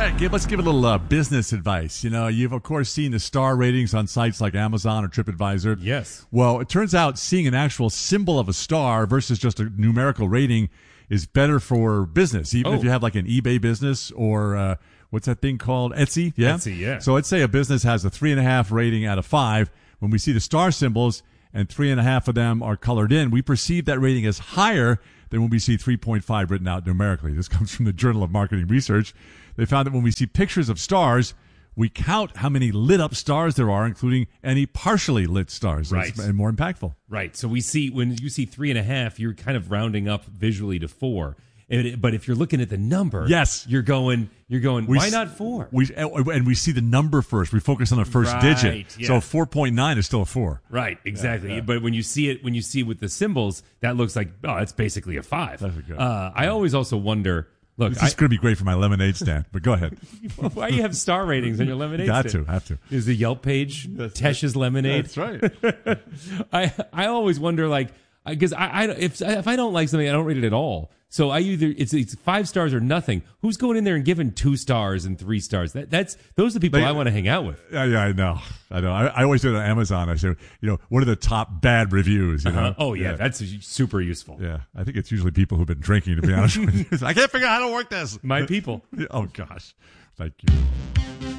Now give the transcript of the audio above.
Let's give a little business advice. You've, of course, seen the star ratings on sites like Amazon or TripAdvisor. Yes. Well, it turns out seeing an actual symbol of a star versus just a numerical rating is better for business, even if you have like an eBay business or what's that thing called? Etsy? Yeah? Etsy, yeah. So let's say a business has a 3.5 rating out of 5. When we see the star symbols and 3.5 of them are colored in, we perceive that rating as higher than when we see 3.5 written out numerically. This comes from the Journal of Marketing Research. They found that when we see pictures of stars, we count how many lit up stars there are, including any partially lit stars. Right. And more impactful. Right. So when you see 3.5, you're kind of rounding up visually to 4. But if you're looking at the number, yes, you're going. Why not 4? And we see the number first. We focus on the first digit. Yeah. So 4.9 is still a 4. Right. Exactly. Yeah. But when you see with the symbols, that looks like that's basically a 5. That's good. I always also wonder. Look, this is going to be great for my lemonade stand. But go ahead. Why do you have star ratings on your lemonade stand? Have to. Is the Yelp page Tesh's Lemonade? That's right. I always wonder, because if I don't like something, I don't rate it at all. So I either it's 5 stars or nothing. Who's going in there and giving 2 stars and 3 stars? Those are the people I want to hang out with. Yeah, I know. I always do it on Amazon. I say, what are the top bad reviews? Oh yeah, that's super useful. Yeah, I think it's usually people who've been drinking. To be honest with you, I can't figure out how to work this. My people. Oh gosh, thank you.